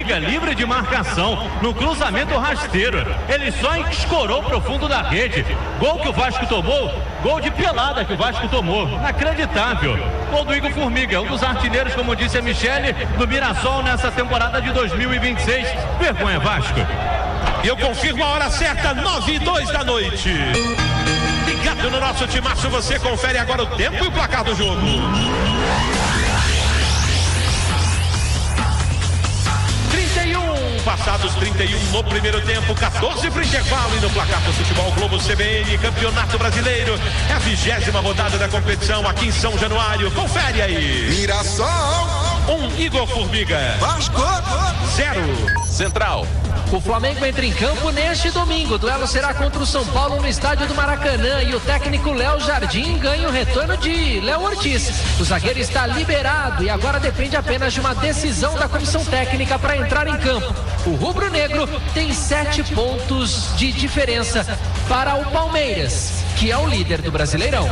Formiga livre de marcação no cruzamento rasteiro. Ele só escorou pro fundo da rede. Gol que o Vasco tomou, gol de pelada que o Vasco tomou. Inacreditável. Gol do Igor Formiga, um dos artilheiros, como disse a Michele, do Mirassol nessa temporada de 2026. Vergonha, Vasco. E eu confirmo a hora certa, 9:02 da noite. Ligado no nosso timaço, você confere agora o tempo e o placar do jogo. Passados 31 no primeiro tempo, 14 para o intervalo e no placar do Futebol Globo CBN, Campeonato Brasileiro, é a 20ª rodada da competição aqui em São Januário. Confere aí. Mirassol 1, Igor Formiga. Vasco 0. Central. O Flamengo entra em campo neste domingo. O duelo será contra o São Paulo no estádio do Maracanã e o técnico Léo Jardim ganha o retorno de Léo Ortiz. O zagueiro está liberado e agora depende apenas de uma decisão da comissão técnica para entrar em campo. O rubro-negro tem 7 pontos de diferença para o Palmeiras, que é o líder do Brasileirão.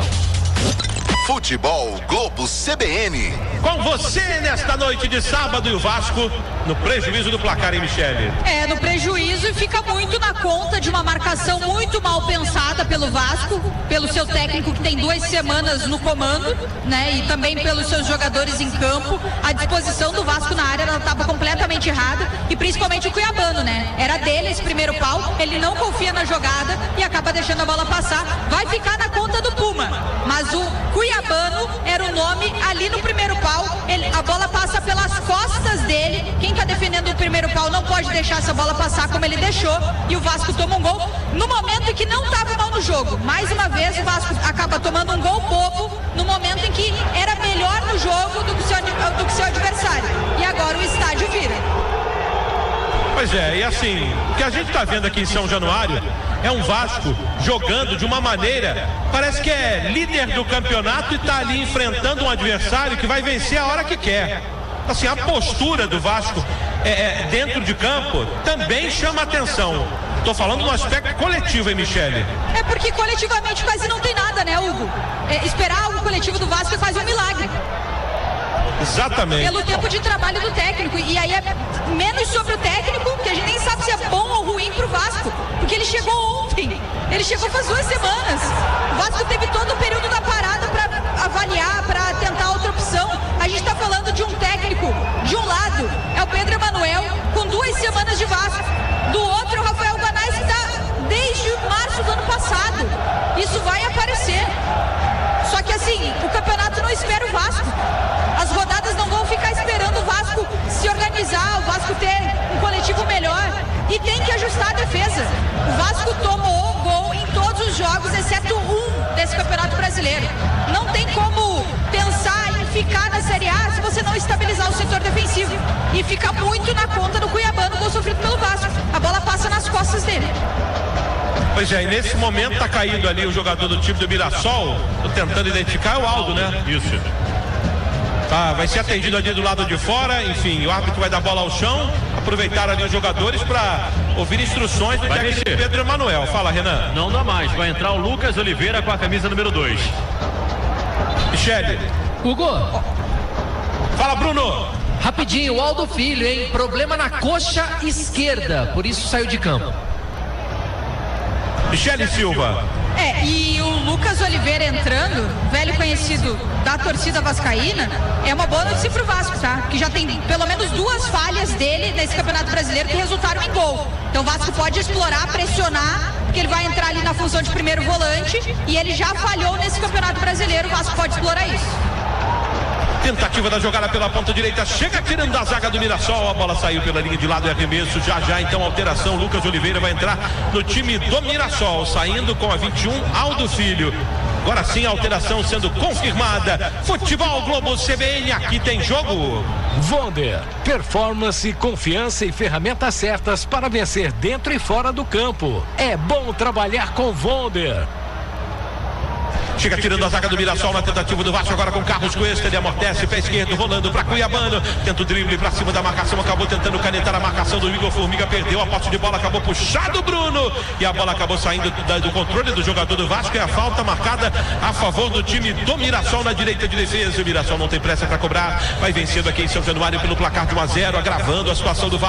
Futebol Globo CBN. Com você nesta noite de sábado e o Vasco no prejuízo do placar, hein, Michele? No prejuízo, e fica muito na conta de uma marcação muito mal pensada pelo Vasco, pelo seu técnico que tem 2 semanas no comando, né? E também pelos seus jogadores em campo. A disposição do Vasco na área estava completamente errada e principalmente o Cuiabano, né? Era dele esse primeiro pau, ele não confia na jogada e acaba deixando a bola passar. Vai ficar na conta do Puma, mas o Cuiabano era o nome ali no primeiro pau. A bola passa pelas costas dele. Quem está defendendo o primeiro pau não pode deixar essa bola passar como ele deixou, e o Vasco toma um gol no momento em que não estava mal no jogo. Mais uma vez o Vasco acaba tomando um gol bobo no momento em que era melhor no jogo do que seu adversário, e agora o estádio vira. Pois é, e assim, o que a gente está vendo aqui em São Januário é um Vasco jogando de uma maneira, parece que é líder do campeonato e está ali enfrentando um adversário que vai vencer a hora que quer. Assim, a postura do Vasco dentro de campo também chama atenção. Estou falando no aspecto coletivo, hein, Michele? É porque coletivamente quase não tem nada, né, Hugo? Esperar o coletivo do Vasco é quase um milagre. Exatamente. Pelo tempo de trabalho do técnico. E aí é menos sobre o técnico, que a gente nem sabe se é bom ou ruim pro Vasco, porque ele chegou ontem, ele chegou faz 2 semanas. O Vasco teve todo o período da parada para avaliar, para tentar outra opção. A gente está falando de um técnico, de um lado é o Pedro Emanuel, com 2 semanas de Vasco, do outro é o Rafael Banais, que está desde março do ano passado. Isso vai aparecer. Só que assim, o campeonato não espera o Vasco. As rodadas não vão ficar esperando o Vasco se organizar, o Vasco ter um coletivo melhor, e tem que ajustar a defesa. O Vasco tomou gol em todos os jogos, exceto um desse Campeonato Brasileiro. Não tem como pensar em ficar na Série A se você não estabilizar o setor defensivo. E fica muito na conta do Cuiabano, gol sofrido pelo Vasco. A bola passa nas costas dele. Pois é, e nesse momento está caindo ali o jogador do time do Mirassol. Estou tentando identificar, é o Aldo, né? Isso. Tá, vai ser atendido ali do lado de fora. Enfim, o árbitro vai dar bola ao chão. Aproveitar ali os jogadores para ouvir instruções do técnico Pedro Emanuel. Fala, Renan. Não dá mais, vai entrar o Lucas Oliveira com a camisa número 2. Michele. Hugo. Fala, Bruno. Rapidinho, o Aldo Filho, hein? Problema na coxa esquerda, por isso saiu de campo. Michele Silva. E o Lucas Oliveira entrando, velho conhecido da torcida vascaína, é uma boa notícia pro Vasco, tá? Que já tem pelo menos 2 falhas dele nesse Campeonato Brasileiro que resultaram em gol. Então o Vasco pode explorar, pressionar, porque ele vai entrar ali na função de primeiro volante, e ele já falhou nesse Campeonato Brasileiro, o Vasco pode explorar isso. Tentativa da jogada pela ponta direita, chega tirando da zaga do Mirassol, a bola saiu pela linha de lado e arremesso, já então alteração, Lucas Oliveira vai entrar no time do Mirassol, saindo com a 21, Aldo Filho. Agora sim a alteração sendo confirmada. Futebol Globo CBN, aqui tem jogo. Vonder, performance, confiança e ferramentas certas para vencer dentro e fora do campo. É bom trabalhar com Vonder. Chega tirando a zaga do Mirassol na tentativa do Vasco, agora com Carlos Cuesta, ele amortece, pé esquerdo, rolando para Cuiabano, tenta o drible para cima da marcação, acabou tentando canetar a marcação do Igor Formiga, perdeu a posse de bola, acabou puxado o Bruno, e a bola acabou saindo do controle do jogador do Vasco, e a falta marcada a favor do time do Mirassol na direita de defesa. O Mirassol não tem pressa para cobrar, vai vencendo aqui em São Januário pelo placar de 1-0, agravando a situação do Vasco.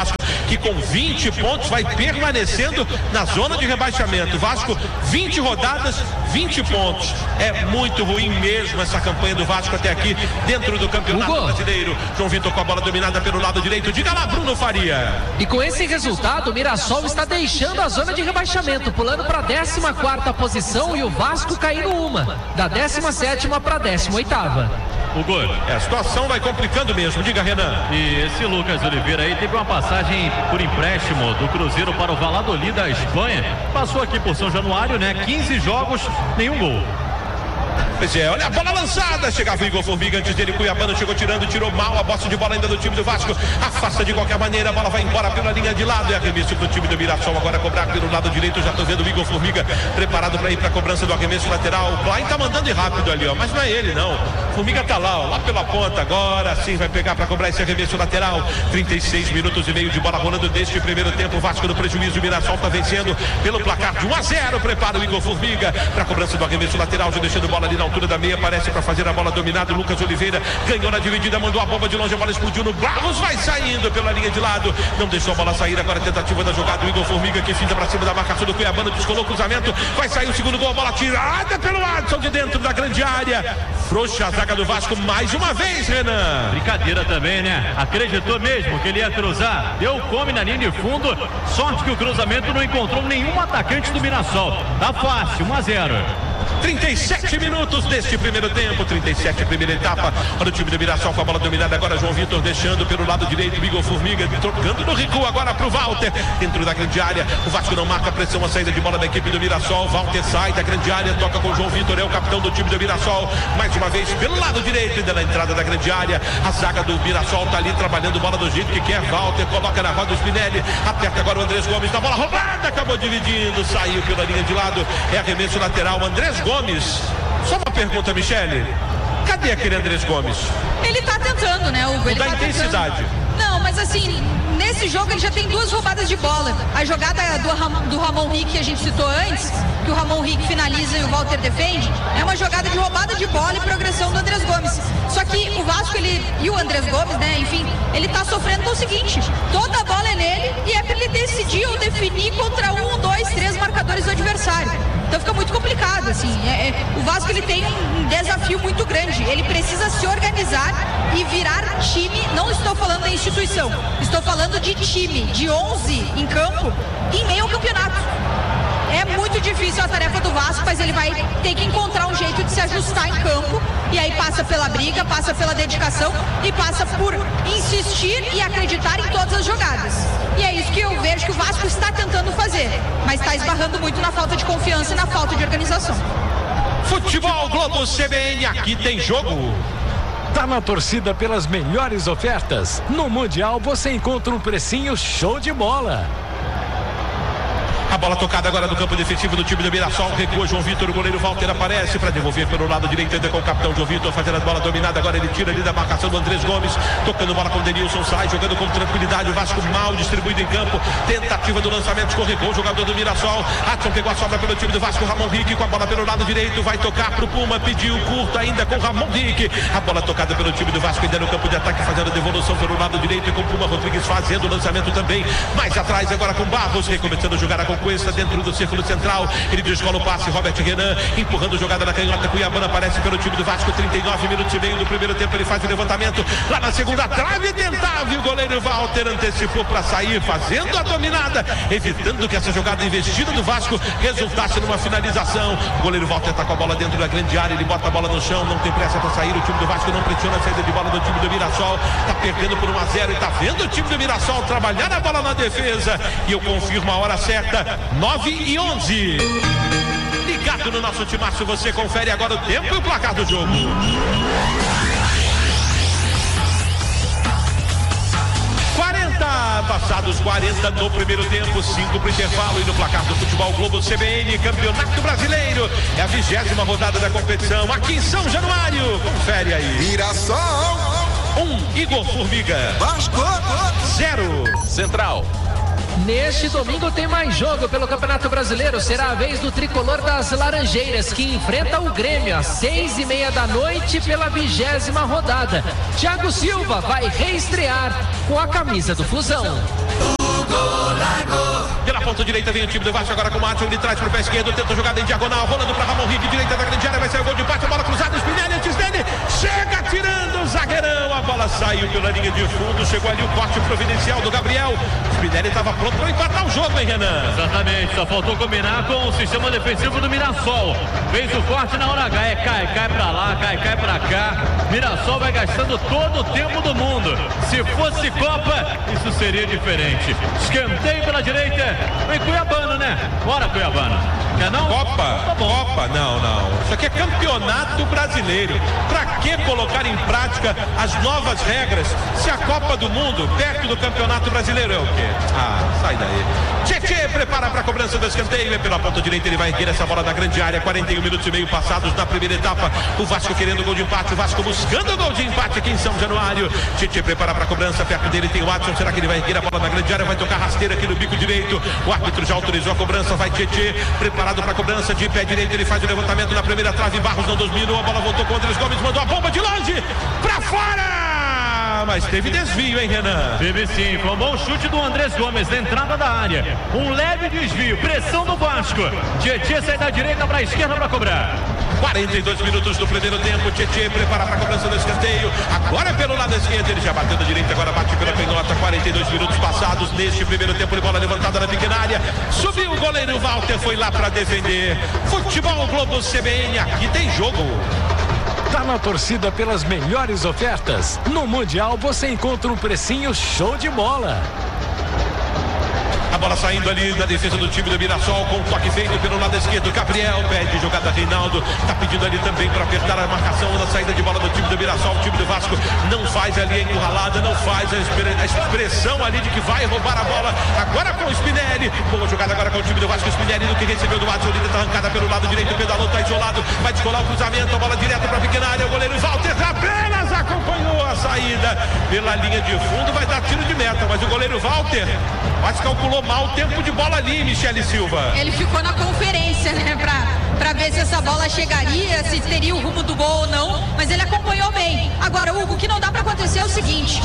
que com 20 pontos vai permanecendo na zona de rebaixamento. Vasco, 20 rodadas, 20 pontos. É muito ruim mesmo essa campanha do Vasco até aqui dentro do Campeonato Brasileiro. João Vitor com a bola dominada pelo lado direito. Diga lá, Bruno Faria. E com esse resultado, o Mirassol está deixando a zona de rebaixamento, pulando para a 14ª posição e o Vasco caindo da 17ª para a 18ª. O gol. A situação vai complicando mesmo. Diga, Renan. E esse Lucas Oliveira aí teve uma passagem por empréstimo do Cruzeiro para o Valladolid da Espanha. Passou aqui por São Januário, né? 15 jogos, nenhum gol. Pois é, olha a bola lançada. Chegava o Igor Formiga, antes dele Cuiabano chegou tirando, tirou mal a bosta de bola ainda do time do Vasco. Afasta de qualquer maneira, a bola vai embora pela linha de lado. É arremesso pro time do Mirassol, agora cobrar pelo lado direito. Já tô vendo o Igor Formiga preparado para ir para a cobrança do arremesso lateral. O Klein tá mandando ir rápido ali, ó, mas não é ele não. Formiga tá lá, ó, lá pela ponta. Agora sim vai pegar para cobrar esse arremesso lateral. 36 minutos e meio de bola rolando deste primeiro tempo. O Vasco no prejuízo, o Mirassol tá vencendo pelo placar de 1-0. Prepara o Igor Formiga para a cobrança do arremesso lateral, já deixando bola ali na altura da meia, aparece para fazer a bola dominada. Lucas Oliveira ganhou na dividida, mandou a bomba de longe, a bola explodiu no Barros, vai saindo pela linha de lado, não deixou a bola sair. Agora a tentativa da jogada, o Igor Formiga que finta para cima da marcação do Cuiabano, descolou o cruzamento, vai sair o segundo gol, a bola tirada pelo Adson de dentro da grande área. Frouxa a zaga do Vasco mais uma vez, Renan. Brincadeira também, né? Acreditou mesmo que ele ia cruzar, deu come na linha de fundo. Sorte que o cruzamento não encontrou nenhum atacante do Mirassol. Tá fácil, 1-0. 37 minutos deste primeiro tempo, 37 primeira etapa. Olha o time do Mirassol com a bola dominada agora, João Vitor deixando pelo lado direito, Igor Formiga trocando no recuo agora pro Walter, dentro da grande área. O Vasco não marca pressão, a saída de bola da equipe do Mirassol. Walter sai da grande área, toca com o João Vitor, é o capitão do time do Mirassol, mais uma vez pelo lado direito, ainda na entrada da grande área. A zaga do Mirassol tá ali trabalhando bola do jeito que quer. Walter coloca na roda o Spinelli, aperta agora o Andrés Gomes, na bola roubada, acabou dividindo, saiu pela linha de lado, é arremesso lateral. Andrés Gomes, só uma pergunta, Michele, cadê aquele Andrés Gomes? Ele tá tentando, né, Hugo? Ele dá tá intensidade. Tentando. Não, mas assim, nesse jogo ele já tem 2 roubadas de bola. A jogada do Ramon Rick que a gente citou antes, que o Ramon Rick finaliza e o Walter defende, é uma jogada de roubada de bola e progressão do Andrés Gomes. Só que o Vasco, e o Andrés Gomes, né, enfim, ele tá sofrendo com o seguinte: toda a bola é nele e é pra ele decidir ou definir contra 1, 2, 3 marcadores do adversário. Então fica muito complicado, assim. O Vasco, ele tem um desafio muito grande. Ele precisa se organizar e virar time. Não estou falando da instituição, estou falando de time, de 11 em campo, em meio ao campeonato. É muito difícil a tarefa do Vasco, mas ele vai ter que encontrar um jeito de se ajustar em campo. E aí passa pela briga, passa pela dedicação e passa por insistir e acreditar em todas as jogadas. E é isso que eu vejo que o Vasco está tentando fazer, mas está esbarrando muito na falta de confiança e na falta de organização. Futebol Globo CBN, aqui tem jogo. Tá na torcida pelas melhores ofertas? No Mundial você encontra um precinho show de bola. A bola tocada agora no campo defensivo do time do Mirassol. Recua João Vitor, o goleiro Walter aparece para devolver pelo lado direito, ainda com o capitão João Vitor fazendo a bola dominada. Agora ele tira ali da marcação do Andrés Gomes, tocando bola com o Denilson, sai jogando com tranquilidade. O Vasco mal distribuído em campo, tentativa do lançamento, escorregou o jogador do Mirassol. Adson pegou a sobra pelo time do Vasco, Ramon Rick com a bola pelo lado direito, vai tocar pro Puma, pediu curto ainda com Ramon Rick. A bola tocada pelo time do Vasco, ainda no campo de ataque, fazendo a devolução pelo lado direito e com o Puma Rodrigues fazendo o lançamento também. Mais atrás agora com Barros, recomeçando a jogar a conquista dentro do círculo central. Ele descola o passe, Robert Renan empurrando jogada na canhota. Cuiabano aparece pelo time do Vasco. 39 minutos e meio do primeiro tempo. Ele faz o levantamento lá na segunda trave, tentava, e o goleiro Walter antecipou para sair, fazendo a dominada, evitando que essa jogada investida do Vasco resultasse numa finalização. O goleiro Walter tá com a bola dentro da grande área, ele bota a bola no chão, não tem pressa para sair. O time do Vasco não pressiona a saída de bola do time do Mirassol, tá perdendo por 1-0 e tá vendo o time do Mirassol trabalhar a bola na defesa. E eu confirmo a hora certa, 9:11. Ligado no nosso timaço, você confere agora o tempo e o placar do jogo. 40, passados 40 no primeiro tempo, 5 para o intervalo. E no placar do Futebol Globo CBN, Campeonato Brasileiro, é a 20ª rodada da competição aqui em São Januário. Confere aí. Mirassol 1, Igor Formiga. Vasco 0, Central. Neste domingo tem mais jogo pelo Campeonato Brasileiro. Será a vez do tricolor das Laranjeiras, que enfrenta o Grêmio às 6:30 da noite pela 20ª rodada. Thiago Silva vai reestrear com a camisa do Flusão. ponta direita, vem o time do Vasco agora com o Adson, ele traz pro pé esquerdo, tenta jogada em diagonal, rolando pra Ramon Rick, direita da grande área, vai sair o gol de empate, a bola cruzada, o Spinelli antes dele, chega tirando o zagueirão, a bola saiu pela linha de fundo, chegou ali o corte providencial do Gabriel. O Spinelli estava pronto para empatar o jogo, hein, Renan? Exatamente, só faltou combinar com o sistema defensivo do Mirassol. Fez o corte na hora H, cai pra lá, cai pra cá. Mirassol vai gastando todo o tempo do mundo. Se fosse Copa, isso seria diferente. Escanteio pela direita, vem Cuiabano, né? Bora, Cuiabano. Quer não? Copa, tá bom. Copa, não. Isso aqui é campeonato brasileiro. Pra que colocar em prática as novas regras se a Copa do Mundo, perto do campeonato brasileiro, é o quê? Sai daí. Tchê prepara para a cobrança do escanteio, é pela ponta direita, ele vai erguer essa bola na grande área, 41 minutos e meio passados na primeira etapa, o Vasco querendo o gol de empate, o Vasco buscando o gol de empate aqui em São Januário. Tchê prepara para a cobrança, perto dele tem o Adson, será que ele vai erguer a bola na grande área, vai tocar rasteira aqui no bico direito, o árbitro já autorizou a cobrança, vai Tchê, preparado para a cobrança, de pé direito, ele faz o levantamento na primeira trave, Barros não dominou, a bola voltou com o Andrés Gomes, mandou a bomba de longe, para fora! Mas teve desvio, hein, Renan? Teve sim, foi um bom chute do Andrés Gomes na entrada da área. Um leve desvio, pressão do Vasco. Tietê sai da direita para a esquerda para cobrar. 42 minutos do primeiro tempo, Tietê prepara para a cobrança do escanteio. Agora pelo lado esquerdo, ele já bateu da direita, agora bate pela canhota. 42 minutos passados neste primeiro tempo de bola levantada na pequena área. Subiu o goleiro Walter, foi lá para defender. Futebol Globo CBN, aqui tem jogo. Tá na torcida pelas melhores ofertas? No Mundial você encontra um precinho show de bola. A bola saindo ali da defesa do time do Mirassol com o toque feito pelo lado esquerdo. Gabriel pede jogada, Reinaldo tá pedindo ali também para apertar a marcação na saída de bola do time do Mirassol. O time do Vasco não faz ali a encurralada, não faz a expressão ali de que vai roubar a bola. Agora com o Spinelli, boa jogada agora com o time do Vasco. Spinelli no que recebeu do Adson, ele tá arrancada pelo lado direito, pedalou, tá isolado, vai descolar o cruzamento, a bola direto para a pequena área. O goleiro Walter apenas acompanhou a saída pela linha de fundo, vai dar tiro de meta, mas o goleiro Walter quase calculou mal o tempo de bola ali, Michele Silva. Ele ficou na conferência, né, pra ver se essa bola chegaria, se teria o rumo do gol ou não, mas ele acompanhou bem. Agora, Hugo, o que não dá pra acontecer é o seguinte,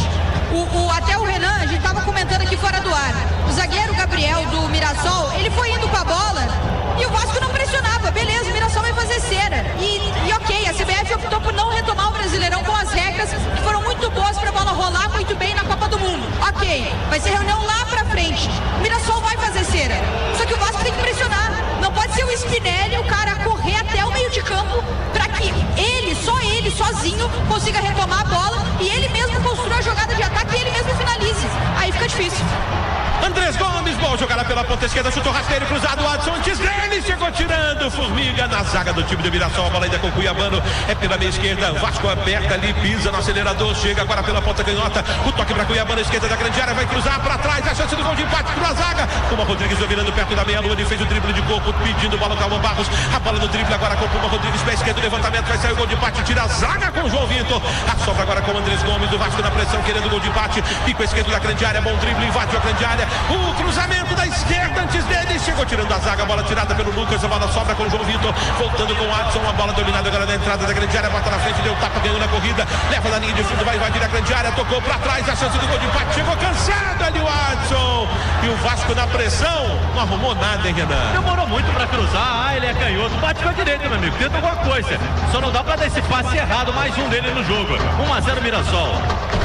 até o Renan, a gente tava comentando aqui fora do ar, o zagueiro Gabriel do Mirassol, ele foi indo com a bola e o Vasco não pressionava, beleza, o Mirassol vai fazer cera. E ok, a CBF optou por não retomar o Brasileirão com as regras que foram muito boas pra bola rolar muito bem na Copa do Mundo. Ok, vai ser reunião lá pra frente. O Mirassol vai fazer cera. Só que o Vasco tem que pressionar. Não pode ser o Spinelli, o cara correr até o meio de campo pra que só ele, sozinho, consiga retomar a bola e ele mesmo construa a jogada de ataque e ele mesmo finalize. Aí fica difícil. Andrés Gomes, boa jogada pela ponta esquerda, chutou rasteiro, cruzado, o Adson antes dele, chegou tirando, formiga na zaga do time do Mirassol, a bola ainda com o Cuiabano, é pela meia esquerda, Vasco aperta ali, pisa no acelerador, chega agora pela ponta canhota, o toque para Cuiabano, esquerda da grande área, vai cruzar para trás, a chance do gol de empate para a zaga, Puma Rodrigues dominando perto da meia-lua, ele fez o drible de corpo, pedindo bola com o Barros, a bola no drible agora com o Puma Rodrigues, pé esquerdo, levantamento, vai sair o gol de empate, tira a zaga com o João Vitor, a sobra agora com o Andrés Gomes, do Vasco na pressão, querendo o gol de empate, pico esquerdo da grande área, bom drible, invade a grande área, o cruzamento da esquerda antes dele, chegou tirando a zaga, a bola tirada pelo Lucas, a bola sobra com o João Vitor, voltando com o Adson, a bola dominada agora na entrada da grande área, bota na frente, deu tapa, ganhou na corrida, leva na linha de fundo, vai invadir a grande área, tocou pra trás, a chance do gol de empate, chegou cansado ali o Adson, e o Vasco na pressão, não arrumou nada, hein, Renan? Demorou muito pra cruzar, ele é canhoto, bate com a direita, meu amigo, tenta alguma coisa, só não dá pra dar esse passe errado, mais um dele no jogo, 1-0 Mirassol.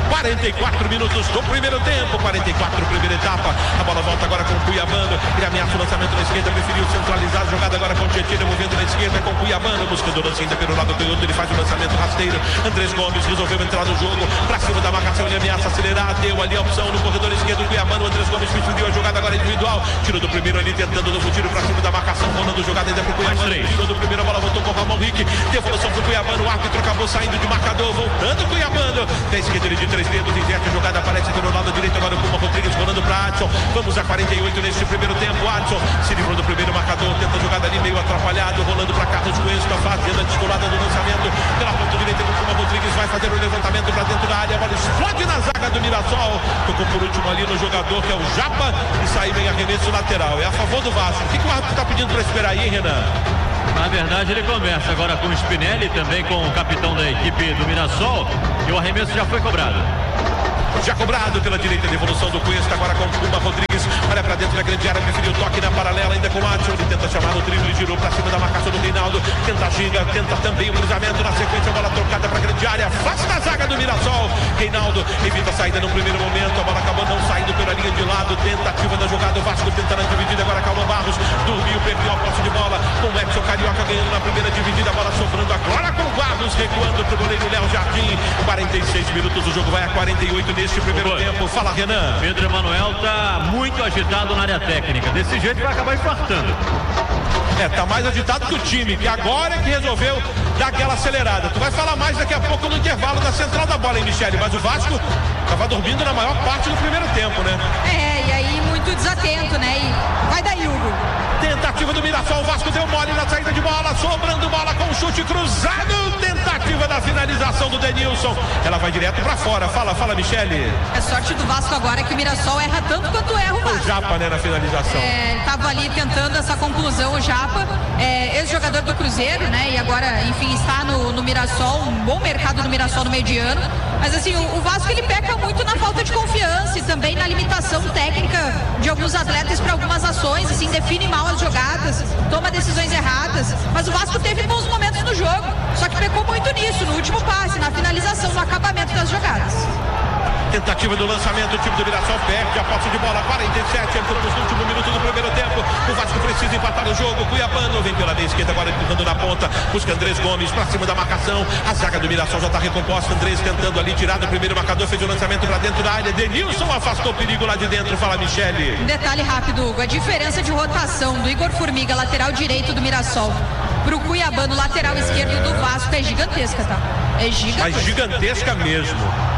44 minutos do primeiro tempo, 44 primeira etapa, a bola volta agora com o Cuiabano, ele ameaça o lançamento na esquerda, preferiu centralizar, jogada agora com o Tietê, devolvendo na esquerda com o Cuiabano, buscando o lance ainda pelo lado canhoto, ele faz o lançamento rasteiro, Andrés Gomes resolveu entrar no jogo, pra cima da marcação, ele ameaça acelerar, deu ali a opção no corredor esquerdo, o Cuiabano, o Andrés Gomes preferiu a jogada agora individual, tirou do primeiro ali, tentando novo tiro pra cima da marcação, rolando jogada ainda pro Cuiabano, tirou do primeiro, a bola voltou com o Ramon Rick, devolução pro Cuiabano, o árbitro acabou saindo de marcador, voltando o Cuiabano, pé esquerdo ele de 3 dedos, inverte a jogada, aparece pelo lado direito agora o Puma Rodrigues rolando para Adson, vamos a 48 neste primeiro tempo, Adson se livrou do primeiro marcador, tenta a jogada ali meio atrapalhado, rolando para Carlos Cuesta, fazendo a descolada do lançamento, pela ponta direita o Puma Rodrigues vai fazer o levantamento para dentro da área, a bola explode na zaga do Mirassol, tocou por último ali no jogador que é o Japa e sai bem arremesso lateral, é a favor do Vasco. O que o árbitro está pedindo para esperar aí, hein, Renan? Na verdade ele conversa agora com o Spinelli, também com o capitão da equipe do Mirassol, e o arremesso já foi cobrado. Já cobrado pela direita, devolução do Cuesta agora com o Puma Rodrigues, olha para dentro da grande área, preferiu o toque chamar o drible, girou pra cima da marcação do Reinaldo. Tenta Giga, tenta também o cruzamento. Na sequência, a bola trocada pra grande área. Fácil na zaga do Mirassol. Reinaldo evita a saída no primeiro momento. A bola acabou não saindo pela linha de lado. Tentativa da jogada. O Vasco tentando a dividida. Agora Calma Barros. Dormiu, perdeu a posse de bola. Com o Edson Carioca ganhando na primeira dividida. A bola sobrando agora com o Barros. Recuando pro goleiro Léo Jardim. 46 minutos. O jogo vai a 48 neste primeiro tempo. Fala, Renan. Pedro Emanuel tá muito agitado na área técnica. Desse jeito vai acabar infartando. Tá mais agitado que o time, que agora é que resolveu dar aquela acelerada. Tu vai falar mais daqui a pouco no intervalo da central da bola, hein, Michele? Mas o Vasco tava dormindo na maior parte do primeiro tempo, né? E aí muito desatento, né? E vai daí, Hugo. Tentativa do Mirassol, o Vasco deu mole na saída de bola, sobrando bola com chute cruzado. Tentativa da finalização do Denilson. Ela vai direto pra fora. Fala, Michele. É sorte do Vasco agora que o Mirassol erra tanto quanto erra o Vasco. O Japa, né, na finalização. Ele tava ali tentando essa conclusão, o Japa. Ex-jogador do Cruzeiro, né? E agora, enfim, está no Mirassol. Um bom mercado do Mirassol no meio de ano. Mas assim, o Vasco ele peca muito na falta de confiança e também na limitação técnica de alguns atletas para algumas ações, assim, define mal as jogadas, toma decisões erradas, mas o Vasco teve bons momentos no jogo, só que pecou muito nisso, no último passe, na finalização, no acabamento das jogadas. Tentativa do lançamento, o time do Mirassol perde a posse de bola, 47, entramos no último minuto do primeiro tempo. O Vasco precisa empatar o jogo. Cuiabano vem pela meia esquerda, agora empurrando na ponta, busca Andrés Gomes pra cima da marcação. A zaga do Mirassol já tá recomposta. Andrés tentando ali tirar do primeiro marcador, fez o lançamento pra dentro da área. Denilson afastou o perigo lá de dentro. Fala, Michele. Um detalhe rápido, Hugo, a diferença de rotação do Igor Formiga, lateral direito do Mirassol, pro Cuiabano, lateral esquerdo do Vasco, é gigantesca, tá? É gigantesca. Mas gigantesca mesmo.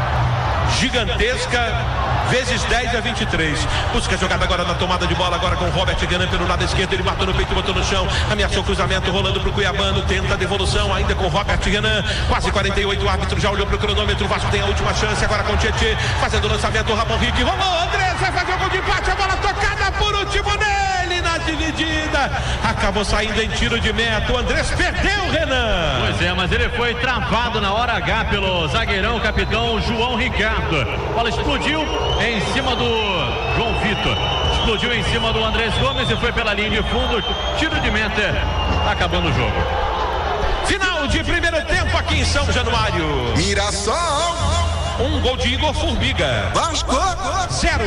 Gigantesca vezes 10 a 23. Busca a jogada agora na tomada de bola, agora com o Robert Guenan pelo lado esquerdo, ele matou no peito, botou no chão, ameaçou o cruzamento, rolando pro Cuiabano, tenta a devolução, ainda com o Robert Guenan, quase 48, o árbitro já olhou pro cronômetro, o Vasco tem a última chance, agora com o Tietê, fazendo o lançamento, o Ramon Rick, rolou, Andrés vai fazer o gol de empate, a bola tocada por último nele, na dividida, acabou saindo em tiro de meta, o Andrés perdeu, Renan. Pois é, mas ele foi travado na hora H pelo zagueirão, capitão João Ricardo. A bola explodiu em cima do João Vitor, explodiu em cima do Andrés Gomes e foi pela linha de fundo, tiro de meta, tá acabando o jogo. Final de primeiro tempo aqui em São Januário. Mirassol. Um gol de Igor Formiga. Vasco. 0.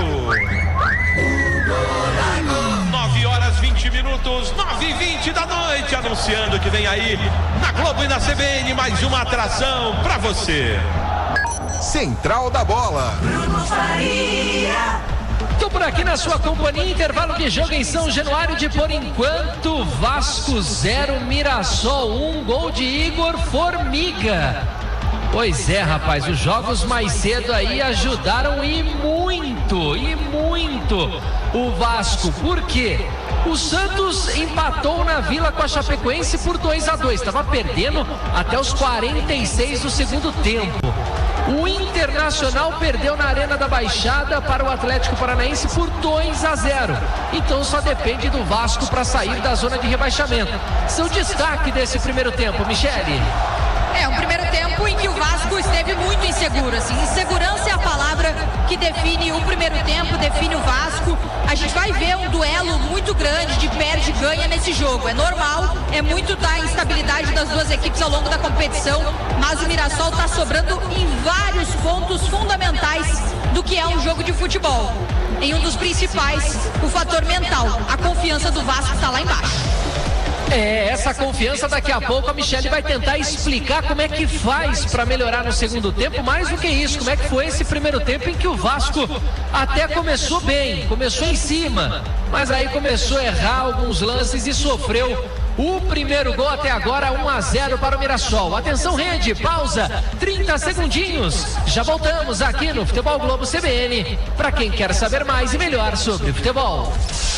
9 horas 20 minutos, 9h20 da noite, anunciando que vem aí na Globo e na CBN mais uma atração pra você. Central da bola. Tô por aqui na sua companhia, intervalo de jogo em São Januário de por enquanto, Vasco 0, Mirassol 1, gol de Igor Formiga. Pois é, rapaz, os jogos mais cedo aí ajudaram e muito o Vasco. Por quê? O Santos empatou na Vila com a Chapecoense por 2-2, estava perdendo até os 46 do segundo tempo. O Internacional perdeu na Arena da Baixada para o Atlético Paranaense por 2-0. Então só depende do Vasco para sair da zona de rebaixamento. Seu destaque desse primeiro tempo, Michele? Um primeiro tempo em que o Vasco esteve muito inseguro, assim. Insegurança é a palavra que define o primeiro tempo, define o Vasco. A gente vai ver um duelo muito grande de perde e ganha nesse jogo. É normal, é muito da instabilidade das duas equipes ao longo da competição, mas o Mirassol está sobrando em vários pontos fundamentais do que é um jogo de futebol. Em um dos principais, o fator mental. A confiança do Vasco está lá embaixo. Essa confiança daqui a pouco a Michele vai tentar explicar como é que faz para melhorar no segundo tempo. Mais do que isso, como é que foi esse primeiro tempo em que o Vasco até começou bem, começou em cima, mas aí começou a errar alguns lances e sofreu o primeiro gol até agora, 1-0 para o Mirassol. Atenção, rede, pausa, 30 segundinhos. Já voltamos aqui no Futebol Globo CBN, para quem quer saber mais e melhor sobre futebol.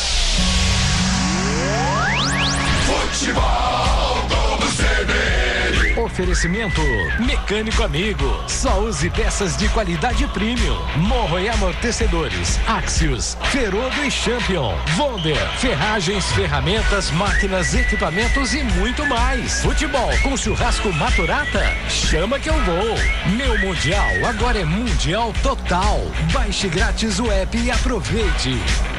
Futebol Globo CBN. Oferecimento Mecânico Amigo. Só use peças de qualidade premium. Morro e amortecedores, Axios, Ferodo e Champion, Wonder, ferragens, ferramentas, máquinas, equipamentos e muito mais. Futebol com churrasco Maturata? Chama que eu vou. Meu Mundial agora é Mundial Total. Baixe grátis o app e aproveite.